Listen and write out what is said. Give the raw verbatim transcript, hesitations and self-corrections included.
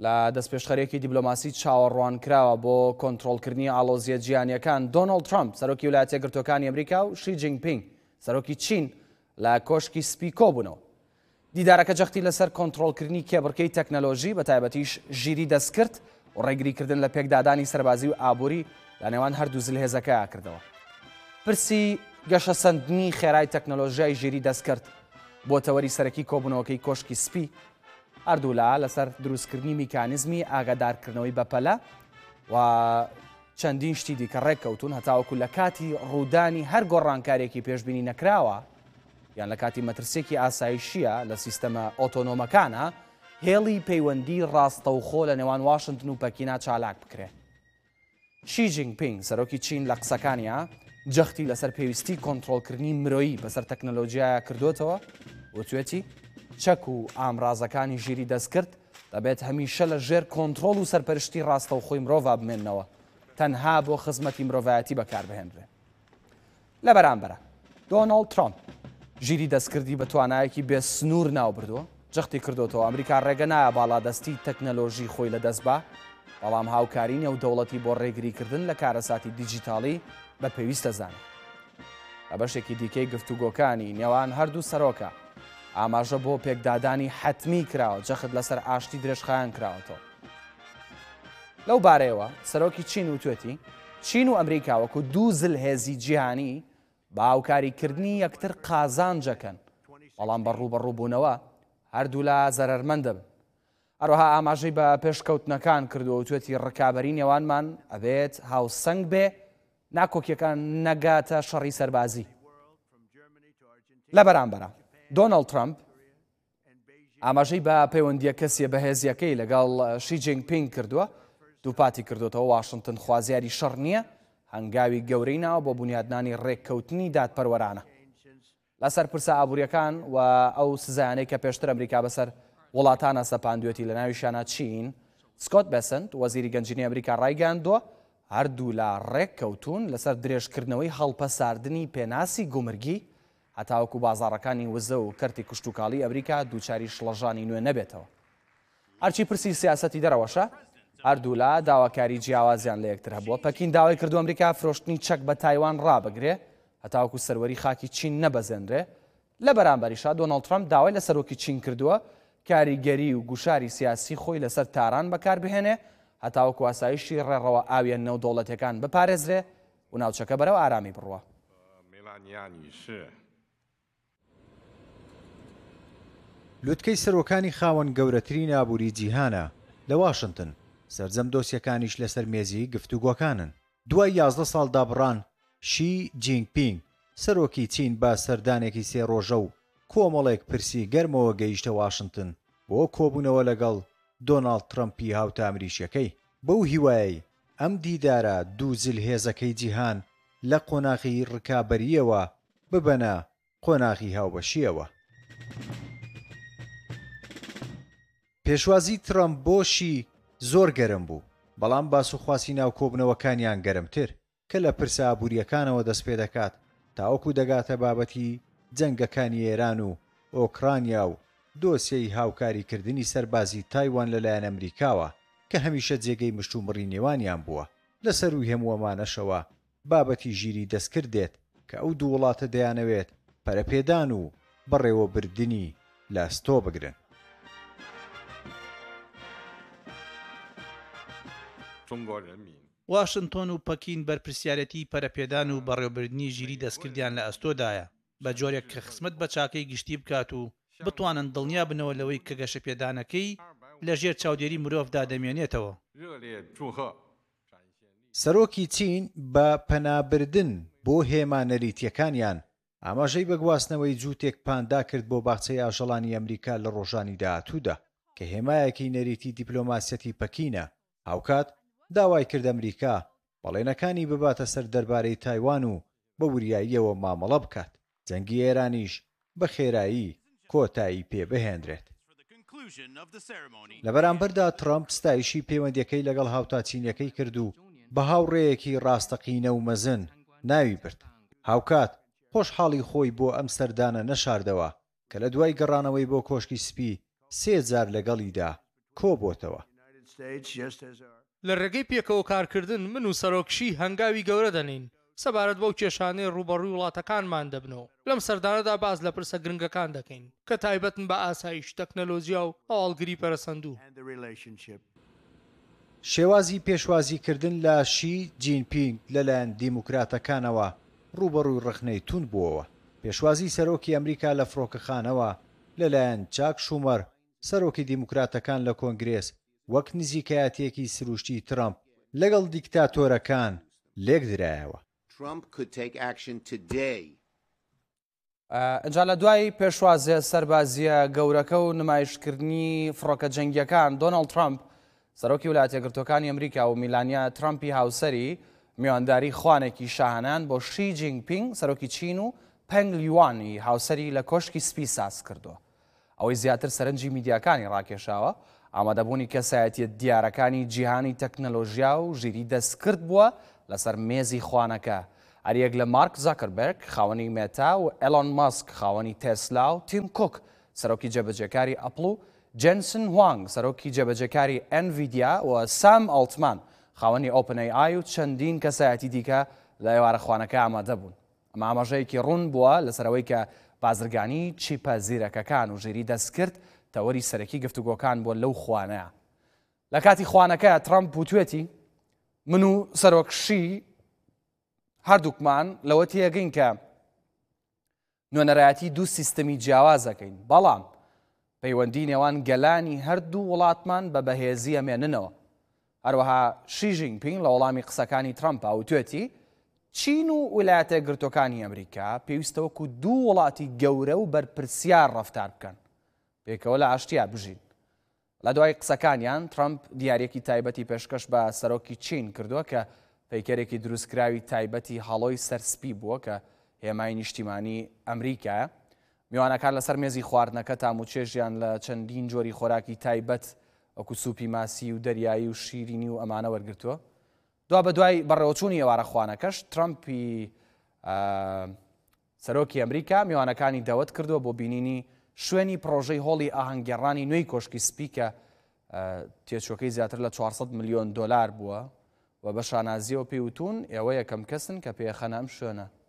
لە دەستپێشخەرێکی دیبلۆماسی چاوەڕوان کراوە بۆ کۆنتڕۆڵکردنی ئاڵۆزیە جیهانیەکان دۆناڵد ترامپ سەرۆکی ویلایەتە یەکگرتووەکانی ئەمریکا و شی جینپینگ سەرۆکی چین لە کۆشکی سپی کۆبوونەوە. دیدارەکە جەختی لەسەر کۆنتڕۆڵکردنی کێبڕکەی تەکنەلۆژی بە تایبەتیش ژیری دەستکرد و ڕێگریکردن لە پێکدادانی سەربازی و ئابووری لە نێوان هەردوو زلهێزەکەیان کردەوە. پرسی گەشە سەندنی خێرای تەکنەلۆژیای ژیری دەستکرد بۆ تەوەری سەرەکی کۆبوونەوەکەی کۆشکی سپی هەردوولا لەسەر دروستکردنی میکانیزمی ئاگادارکردنەوەی بەپەلە و چەندین شتی دیکە ڕێککەوتون هەتاوەکو لە کاتی ڕوودانی هەر گۆڕانکارێکی پێشبینی نەکراوە یان لە کاتی مەترسێکی ئاسایشیە لە سیستەمە ئۆتۆنۆمەکانە هێڵی پەیوەندی ڕاستەوخۆ لە نێوان واشنگتن و پەکینا چالاک بکرێ. شی جینپینگ سەرۆکی چین لە قسەکانیە جەختی لەسەر پێویستی کۆنتڕۆڵکردنی مرۆیی بەسەر تەکنەلۆژیایە کردوتەوە وتوێتی چەک و ئامرازەکانی ژیری دەستکرد دەبێت هەمیشە لە ژێر کۆنتڕۆڵ و سەرپەرشتی ڕاستەوخۆی مرۆڤ بمێننەوە تەنها بۆ خزمەتی مرۆڤایەتی بەکاربهێنرێ. لە بەرامبەرە دۆناڵد ترامپ ژیری دەستکردی بە توانایەکی بێ سنوور ناوبردووە جەختی کردوتەوە ئەمریکا ڕێگە نایە باڵادەستی تەکنەلۆژی خۆی لە دەست با بەڵام هاوکاری نێودەوڵەتی بۆ ڕێگریکردن لە کارەساتی دیجیتاڵی بە پێویستە زانێت. لە بەشێکی دیکەی گفتوگۆکانی نێوان هەردوو سەرۆکە ئاماژە بۆ پێکدادانی حتمی کراوە جەخت لەسەر ئاشتی درێژخایان کراوەتەوە. لەو بارەیەوە سەرۆکی چین وتوێتی چین و ئەمریکا وەکو دوو زلهێزی جیهانی بە هاوکاریکردنی یەکتر قازانجەکەن بەڵام بەڕوو بەڕووبوونەوە هەردوو لا زەرەرمەندە بن. هەروەها ئاماژەی بە پێشکەوتنەکان کردووە وتوێتی ڕکابەری نێوانمان ئەبێت هاوسەنگ بێ ناکۆکیەکان نەگاتە شەڕی سەربازی. لە بەرامبەرە دۆناڵد ترامپ ئاماژەی بە پەیوەندیە کەسیە بەهێزیەکەی لەگەڵ شی جینپینگ کردووە دووپاتی کردوتەوە واشنگتن خوازیاری شەڕ نییە هەنگاوی گەورەی ناوە بۆ بنیادنانی ڕێککەوتنی دادپەروەرانە. لەسەر پرسە ئابوووریەکان و ئەو سزایانەی کە پێشتر ئەمریکا بەسەر وڵاتانە سەپاندوێتی لە ناویشانە چین سکۆت بێسنت وەزیری گەنجینی ئەمریکا ڕایگەاندووە هەردوو لە ڕێککەوتون لەسەر درێژکردنەوەی هەڵپەساردنی پێناسی گومرگی هەتاوەکو بازاڕەکانی وزە و کەرتی کشتتوکاڵی ئەمریکا دووچاری شڵەژانی نوێ نەبێتەوە. هەرچی پرسی سیاسەتی دەرەوەشە هەردوو لا داواکاری جیاوازیان لە یەکتر هەبووە. پەکین داوای کردو ئەمریکا فرۆشتنی چەک بە تایوان ڕابگرێ هەتاوەکو سەروەری خاکی چین نەبەزێنرێ. لە بەرامبەریشا دۆناڵد ترامپ داوای لە سەرۆکی چین کردووە کاریگەری و گوشاری سیاسی خۆی لەسەر تاران بەکاربهێنێ هەتاوەکو ئاسایشی ڕێڕەوە ئاویە نێودەوڵەتەکان بپارێزرێ و ناوچەکە بەرەو ئارامی بڕوە. لوتکەی سەرۆکانی خاوەن گەورەترین ئابووری جیهانە لە واشنگتن سەرجەم دۆسیەکانیش لەسەر مێزی گفتوگۆکانن. دوای یازدە ساڵ دابڕان شی جینپینگ سەرۆکی چین بە سەردانێکی سێ ڕۆژە و کۆمەڵێک پرسی گەرمەوە گەیشتە واشنگتن بۆ کۆبوونەوە لەگەڵ دۆناڵد ترامپی هاوتامریشیەکەی. بەو هیوایەی ئەم دیدارە دوو زلهێزەکەی جیهان لە قۆناغی ڕکابەریەوە ببەنە قۆناغی هاوبەشیەوە. پێشوازی ترامپ بۆشی زۆر گەرم بوو بەڵام باسوخواسی ناو کۆبنەوەکانیان گەرمتر کە لە پرسە ئابوووریەکانەوە دەست پێ دەکات تاوەکو دەگاتە بابەتی جەنگەکانی ئێران و ئۆکرانیا و دۆسیەی هاوکاریکردنی سەربازی تایوان لەلایەن ئەمریکاوە کە هەمیشە جێگەی مشتومڕی نێوانیان بووە. لەسەر و هەمووەمانەشەوە بابەتی ژیری دەستکردێت کە ئەو دوو وڵاتە دەیانەوێت پەرەپێدان و بەڕێوەبردننی لە ستۆ بگرن. واشنگتن و پەکین بەرپرسیارەتی پەرەپێدان و بەڕێوەبردننی ژیری دەستکردیان لە ئەستۆدایە بە جۆرێک کە خزمەت بە چاکەی گشتی بکات و بتوانن دڵنیا بنەوە لەوەی کە گەشەپێدانەکەی لە ژێر چاودێری مرۆڤدا دەمێنێتەوە. سەرۆکی چین بە پەنابردن بۆ هێما نەریتیەکانیان ئاماژەی بە گواستنەوەی جووتێک پاندا کرد بۆ باخچەی ئاژەڵانی ئەمریکا لە ڕۆژانی داهاتوودا کە هێمایەکی نەریتی دیپلۆماسیەتی پەکینە. هاوکات داوای کرد ئەمریکا بەڵێنەکانی بباتە سەر دەربارەی تایوان و بە وریاییەوە مامەڵە بکات. جەنگی ئێرانیش بە خێرایی کۆتایی پێ بهێنرێت. لە بەرامبەردا ترامپ ستایشی پەیوەندیەکەی لەگەڵ هاوتاچینیەکەی کرد و بە هاوڕێیەکی ڕاستەقینە و مەزن ناوی برد. هاوکات خۆشحاڵی خۆی بۆ ئەم سەردانە نەشاردەوە کە لە دوای گەڕانەوەی بۆ کۆشکی سپی سێ جار لەگەڵیدا کۆبۆتەوە. لە ڕێگەی پێکەوە کارکردن من و سەرۆکشی هەنگاوی گەورە دەنین سەبارەت بەو کێشانەی ڕوبەڕووی وڵاتەکانمان دەبنەوە لەم سەردانەدا باز لە پرسە گرنگەکان دەکەین کە تایبەتن بە ئاسایش تەکنەلۆژیا و هەواڵگری پەرەسەندوو شێوازی پێشوازیکردن لە شی جینپینگ لەلایەن دیموکراتەکانەوە ڕوبەڕووی ڕخنەی تون بووەوە پێشوازی سەرۆکی ئەمریکا لە فڕۆکەخانەوە لەلایەن چاک شومەر سەرۆکی دیموکراتەکان لە کۆنگرێس وەک نزیکایەتێکی سروشتی ترامپ لەگەڵ دیکتاتۆرەکان لێک درایەوە ئەجا لە دوای پێشوازیە سەربازیە گەورەکە و نمایشکردنی فڕۆکە جەنگیەکان دۆناڵد ترامپ سەرۆکی ویلایەتە یەکگرتووەکانی ئەمریکا و میلانیا ترامپی هاوسەری میوانداری خوانێکی شاهانان بۆ شی جینپینگ سەرۆکی چین و پەنگ لیوانی هاوسەری لە کۆشکی سپی ساز کردووە ئەوەی زیاتر سەرنجی میدیاکانی ڕاکێشاوە ئامادەبوونی کەسایەتیە دیارەکانی جیهانی تەکنەلۆژیا و ژیری دەستکرد بووە لەسەر مێزی خوانەکە هەریەک لە مارک زاکربەرگ خاوەنی مێتا و ئێلۆن ماسک خاوەنی تێسلا و تیم کوک سەرۆکی جێبەجێکاری ئەپڵ و جێنسن هوانگ سەرۆکی جێبەجێکاری ئەنڤیدیا و سام ئەڵتمان خاوەنی ئۆپن ئەی ئای و چەندین کەسایەتی دیکە لە ئێوارە خوانەکە ئامادە بوون ئەمە ئاماژەیەکی ڕوون بووە لەسەرەوەی کە بازرگانی چیپە زیرەکەکان و ژیری دەستکرد تەوەری سەرەکی گفتوگۆکان بۆ لەو خوانەیە لە کاتی خوانەکە ترامپ وتوێتی من و سەرۆکشی هەردووکمان لەوە تێگەین کە نوێنەرایەتی دوو سیستەمی جیاوازەکەین بەڵام پەیوەندی نێوان گەلانی هەردوو وڵاتمان بە بەهێزی ئەمێننەوە هەروەها شی ژینپینگ لە وەڵامی قسەکانی ترامپ وتوێتی چین و ویلایەتە یەکگرتووەکانی ئەمریکا پێویستەوەکو دوو وڵاتی گەورە و بەرپرسیار ڕەفتار بکەن پێکەوە لە ئاشتیا بژین لە دوای قسەکانیان ترامپ دیارێکی تایبەتی پێشکەش بە سەرۆکی چین کردووە کە پەیکەرێکی دروستکراوی تایبەتی هەڵۆی سەرسپی بووە کە هێمای نیشتیمانی ئەمریکایە میوانەکان لەسەر مێزی خواردنەکە تاموچێژیان لە چەندین جۆری خۆراکی تایبەت وەکو سوپی ماسی و دەریایی و شیرینی و ئەمانە وەرگرتووە دوا بە دوای بەڕێوەچوونی ئێوارە خوانەکەش ترامپی سەرۆکی ئەمریکا میوانەکانی دەوت کردووە بۆ بینینی شوێنی پرۆژەی هۆڵی ئاهەنگگەڕانی نوێی کۆشکی سپی کە تێچۆکەی زیاتر لە چوارسەد ملیۆن دۆلار بووە و بە شانازیەوە پێی وتون ئێوە یەکەم کەسن کە پێخەنە ئەم شوێنە